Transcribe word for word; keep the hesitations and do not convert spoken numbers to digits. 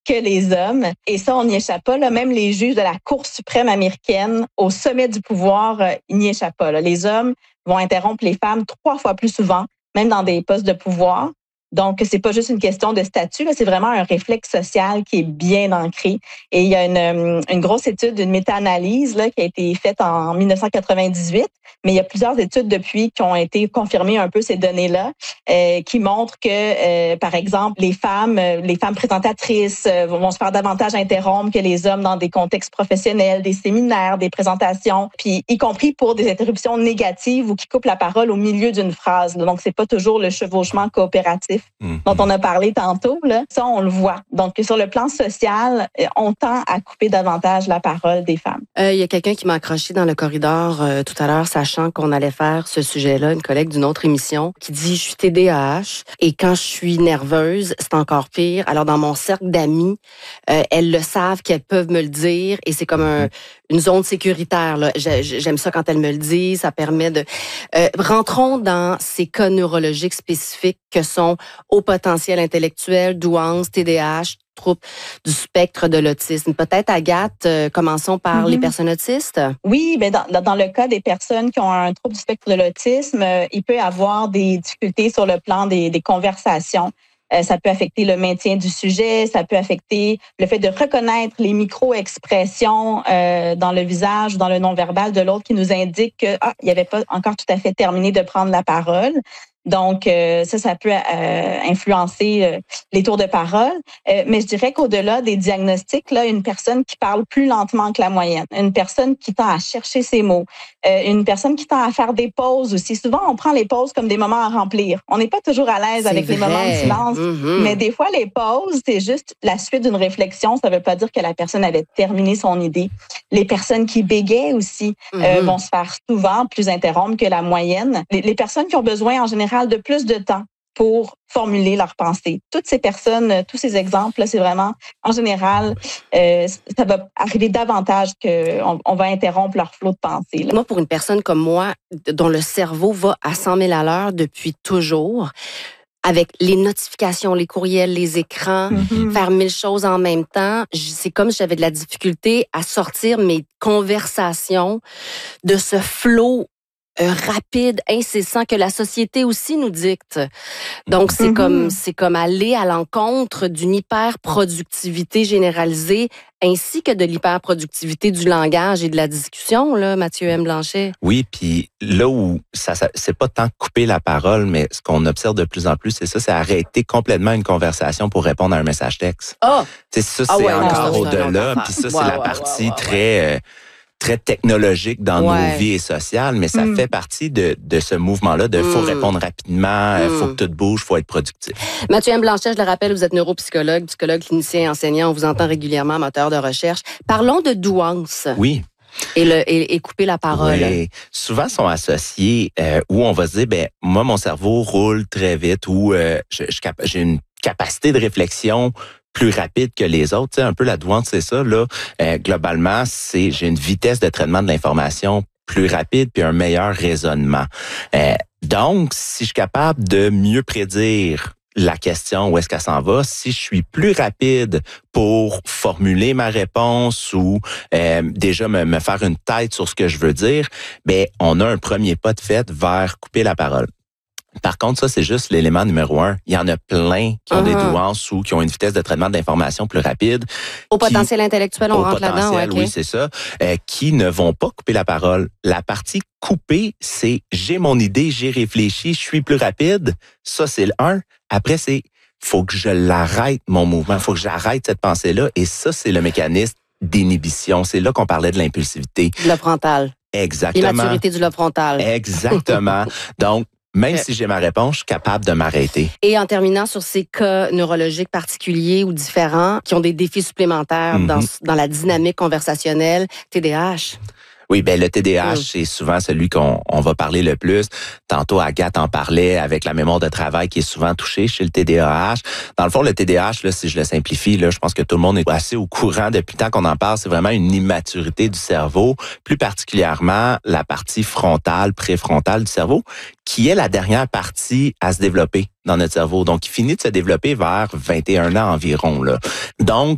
que les hommes. Et ça, on n'y échappe pas. Là. Même les juges de la Cour suprême américaine, au sommet du pouvoir, euh, ils n'y échappent pas. Là. Les hommes vont interrompre les femmes trois fois plus souvent, même dans des postes de pouvoir. Donc, c'est pas juste une question de statut, là, c'est vraiment un réflexe social qui est bien ancré. Et il y a une, une grosse étude, une méta-analyse là, qui a été faite en dix-neuf cent quatre-vingt-dix-huit, mais il y a plusieurs études depuis qui ont été confirmées un peu ces données-là, euh, qui montrent que, euh, par exemple, les femmes, les femmes présentatrices euh, vont se faire davantage interrompre que les hommes dans des contextes professionnels, des séminaires, des présentations, puis y compris pour des interruptions négatives ou qui coupent la parole au milieu d'une phrase. Là. Donc, c'est pas toujours le chevauchement coopératif Mmh. dont on a parlé tantôt, là, ça, on le voit. Donc, sur le plan social, on tend à couper davantage la parole des femmes. Il euh, y a quelqu'un qui m'a accroché dans le corridor euh, tout à l'heure, sachant qu'on allait faire ce sujet-là, une collègue d'une autre émission, qui dit « Je suis T D A H et quand je suis nerveuse, c'est encore pire. » Alors, dans mon cercle d'amis, euh, elles le savent, qu'elles peuvent me le dire et c'est comme un, une zone sécuritaire. Là. J'aime ça quand elles me le disent, ça permet de... Euh, rentrons dans ces cas neurologiques spécifiques que sont haut potentiel intellectuel, douance, T D A H, troubles du spectre de l'autisme. Peut-être, Agathe, euh, commençons par mm-hmm. les personnes autistes. Oui, mais dans, dans le cas des personnes qui ont un trouble du spectre de l'autisme, euh, il peut y avoir des difficultés sur le plan des, des conversations. Euh, ça peut affecter le maintien du sujet, ça peut affecter le fait de reconnaître les micro-expressions euh, dans le visage ou dans le non-verbal de l'autre qui nous indique que ah, il n'avait pas encore tout à fait terminé de prendre la parole. Donc, euh, ça, ça peut euh, influencer euh, les tours de parole. Euh, mais je dirais qu'au-delà des diagnostics, là, une personne qui parle plus lentement que la moyenne, une personne qui tend à chercher ses mots, euh, une personne qui tend à faire des pauses aussi. Souvent, on prend les pauses comme des moments à remplir. On n'est pas toujours à l'aise avec vrai. les moments de silence, mm-hmm. mais des fois, les pauses, c'est juste la suite d'une réflexion. Ça ne veut pas dire que la personne avait terminé son idée. Les personnes qui bégayent aussi mm-hmm. euh, vont se faire souvent plus interrompre que la moyenne. Les, les personnes qui ont besoin, en général, de plus de temps pour formuler leurs pensées. Toutes ces personnes, tous ces exemples, c'est vraiment, en général, euh, ça va arriver davantage qu'on on va interrompre leur flot de pensée. Là. Moi, pour une personne comme moi, dont le cerveau va à cent mille à l'heure depuis toujours, avec les notifications, les courriels, les écrans, mm-hmm. faire mille choses en même temps, c'est comme si j'avais de la difficulté à sortir mes conversations de ce flot Euh, rapide, incessant, que la société aussi nous dicte. Donc, c'est mm-hmm. comme c'est comme aller à l'encontre d'une hyper-productivité généralisée ainsi que de l'hyper-productivité du langage et de la discussion, là, Mathieu M. Blanchet. Oui, puis là où ça, ça c'est pas tant couper la parole, mais ce qu'on observe de plus en plus, c'est ça, c'est arrêter complètement une conversation pour répondre à un message texte. Oh! C'est ça, ah c'est ouais, encore non, au-delà, puis ça, c'est ouais, la ouais, partie ouais, ouais, très... ouais. Euh, très technologique dans ouais. nos vies et sociales, mais ça mm. fait partie de, de ce mouvement-là de mm. faut répondre rapidement, mm. faut que tout bouge, faut être productif. Mathieu M. Blanchet, je le rappelle, vous êtes neuropsychologue, psychologue, clinicien et enseignant. On vous entend régulièrement, moteur de recherche. Parlons de douance. Oui. Et, le, et, et couper la parole. Oui. Souvent sont associés euh, où on va se dire, ben moi, mon cerveau roule très vite ou euh, je, je, j'ai une capacité de réflexion plus rapide que les autres. Tu sais, un peu la douance, c'est ça. Là, euh, globalement, c'est j'ai une vitesse de traitement de l'information plus rapide puis un meilleur raisonnement. Euh, donc, si je suis capable de mieux prédire la question, où est-ce qu'elle s'en va, si je suis plus rapide pour formuler ma réponse ou euh, déjà me, me faire une tête sur ce que je veux dire, ben on a un premier pas de fait vers couper la parole. Par contre, ça, c'est juste l'élément numéro un. Il y en a plein qui ont uh-huh. des douances ou qui ont une vitesse de traitement d'information plus rapide. Au qui, potentiel intellectuel, on au rentre potentiel, là-dedans. Ouais, okay. Oui, c'est ça. Euh, qui ne vont pas couper la parole. La partie couper, c'est j'ai mon idée, j'ai réfléchi, je suis plus rapide. Ça, c'est le un. Après, c'est faut que je l'arrête, mon mouvement. Faut que j'arrête cette pensée-là. Et ça, c'est le mécanisme d'inhibition. C'est là qu'on parlait de l'impulsivité. Le frontal. Exactement. L'immaturité du lobe frontal. Exactement. Donc, même si j'ai ma réponse, je suis capable de m'arrêter. Et en terminant sur ces cas neurologiques particuliers ou différents qui ont des défis supplémentaires mm-hmm. dans, dans la dynamique conversationnelle, T D A H. Oui, ben le T D A H, mm. c'est souvent celui qu'on on va parler le plus. Tantôt, Agathe en parlait avec la mémoire de travail qui est souvent touchée chez le T D A H. Dans le fond, le T D A H, là, si je le simplifie, là, je pense que tout le monde est assez au courant depuis le temps qu'on en parle. C'est vraiment une immaturité du cerveau, plus particulièrement la partie frontale, préfrontale du cerveau, qui est la dernière partie à se développer dans notre cerveau. Donc, il finit de se développer vers vingt et un ans environ, là. Donc,